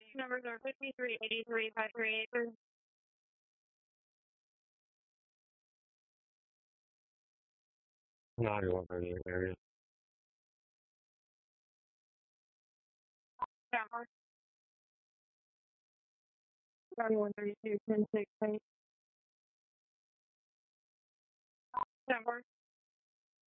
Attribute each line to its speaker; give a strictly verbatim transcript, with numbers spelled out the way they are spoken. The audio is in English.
Speaker 1: Numbers are fifty-three eighty-three, five three eight.
Speaker 2: ninety-one thirty-eight area.
Speaker 1: Downward. ninety-one thirty-two, ten six eight. Downward.